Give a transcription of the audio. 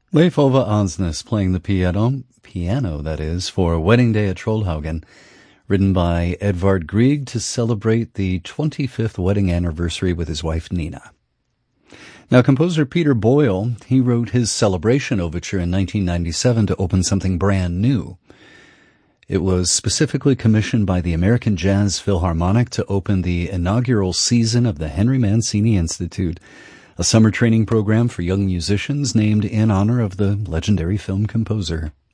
Leif Ove Ansnes playing the piano that is, for Wedding Day at Trollhaugen, written by Edvard Grieg to celebrate the 25th wedding anniversary with his wife Nina. Now, composer Peter Boyle, he wrote his Celebration Overture in 1997 to open something brand new. It was specifically commissioned by the American Jazz Philharmonic to open the inaugural season of the Henry Mancini Institute, a summer training program for young musicians named in honor of the legendary film composer.